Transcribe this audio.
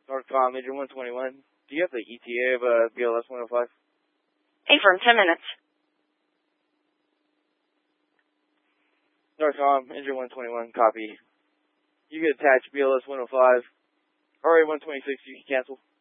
Northcom, Engine 121. Do you have the ETA of BLS 105? Affirm, 10 minutes. Northcom, Engine 121, copy. You can attach BLS 105. RA 126, you can cancel.